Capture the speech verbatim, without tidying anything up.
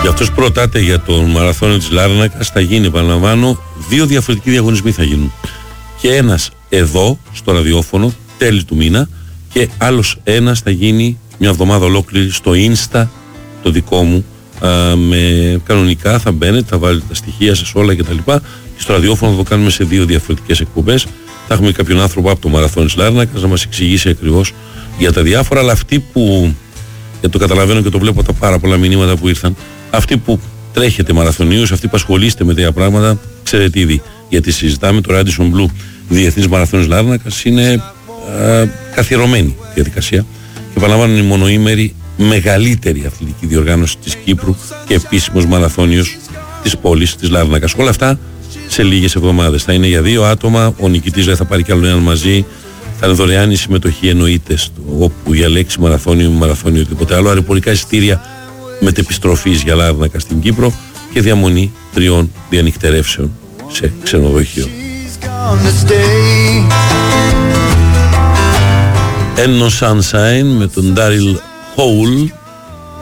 Για αυτός που ρωτάτε για το μαραθώνιο της Λάρνακας, θα γίνει, επαναλαμβάνω, δύο διαφορετικοί διαγωνισμοί θα γίνουν. Και ένας εδώ, στο ραδιόφωνο, τέλη του μήνα, και άλλος ένας θα γίνει μια εβδομάδα ολόκληρη στο Insta, το δικό μου, α, με κανονικά θα μπαίνετε, θα βάλετε τα στοιχεία σας όλα κτλ. Και, και στο ραδιόφωνο θα το κάνουμε σε δύο διαφορετικές εκπομπές. Θα έχουμε κάποιον άνθρωπο από το μαραθώνιο της Λάρνακας να μας εξηγήσει ακριβώς για τα διάφορα, αλλά αυτοί που, για το καταλαβαίνω και το βλέπω τα πάρα πολλά μηνύματα που ήρθαν, αυτοί που τρέχετε μαραθωνίους, αυτοί που ασχολείστε με τέτοια πράγματα, ξέρετε ήδη, γιατί συζητάμε το Radisson Blu Διεθνής Μαραθώνιος Λάρνακας, είναι α, καθιερωμένη διαδικασία και επαναλαμβάνω, είναι η μονοήμερη μεγαλύτερη αθλητική διοργάνωση της Κύπρου και επίσημος μαραθώνιος της πόλης της Λάρνακας. Όλα αυτά σε λίγες εβδομάδες. Θα είναι για δύο άτομα, ο νικητής δεν θα πάρει κι άλλο έναν μαζί, θα είναι δωρεάν η συμμετοχή, εννοείται, στο, όπου η λέξη μαραθώνιο, μαραθώνιο, οτιδήποτε άλλο, αεροπορικά εισιτήρια μετεπιστροφής για Λάρνακα στην Κύπρο και διαμονή τριών διανυκτερεύσεων σε ξενοδοχείο. Έννο Sunshine με τον Daryl Hall